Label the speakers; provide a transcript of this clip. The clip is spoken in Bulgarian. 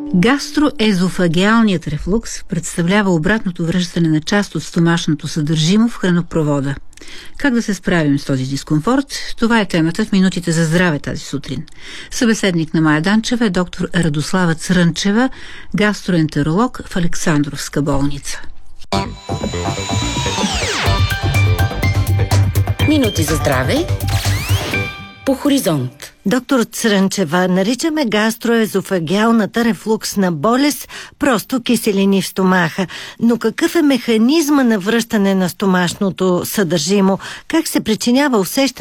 Speaker 1: Гастроезофагеалният рефлукс представлява обратното връщане на част от стомашното съдържимо в хранопровода. Как да се справим с този дискомфорт? Това е темата в Минутите за здраве тази сутрин. Събеседник на Мая Данчева е доктор Радослава Црънчева, гастроентеролог в Александровска болница.
Speaker 2: Минути за здраве по Хоризонт.
Speaker 3: Доктор Црънчева, наричаме гастроезофагеалната рефлуксна болест просто киселини в стомаха. Но какъв е механизма на връщане на стомашното съдържимо? Как се причинява усещане